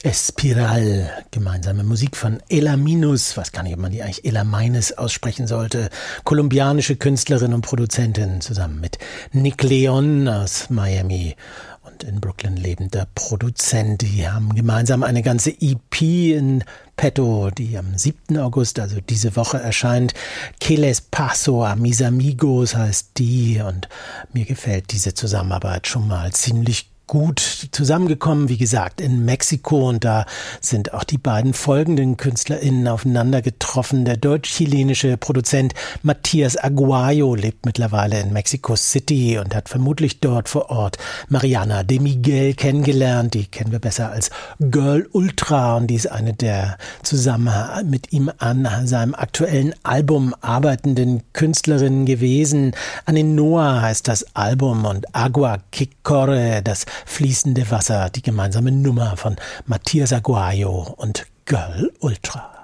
Espiral, gemeinsame Musik von Ela Minus, weiß gar nicht, ob man die eigentlich Ela Meines aussprechen sollte, kolumbianische Künstlerin und Produzentin, zusammen mit Nick Leon aus Miami und in Brooklyn lebender Produzent. Die haben gemeinsam eine ganze EP in petto, die am 7. August, also diese Woche, erscheint. Que les paso a mis amigos heißt die, und mir gefällt diese Zusammenarbeit schon mal ziemlich gut zusammengekommen, wie gesagt, in Mexiko, und da sind auch die beiden folgenden KünstlerInnen aufeinander getroffen. Der deutsch-chilenische Produzent Matías Aguayo lebt mittlerweile in Mexico City und hat vermutlich dort vor Ort Mariana de Miguel kennengelernt. Die kennen wir besser als Girl Ultra, und die ist eine der zusammen mit ihm an seinem aktuellen Album arbeitenden Künstlerinnen gewesen. Aninoa heißt das Album und Agua que corre, das fließende Wasser, die gemeinsame Nummer von Matías Aguayo und Girl Ultra.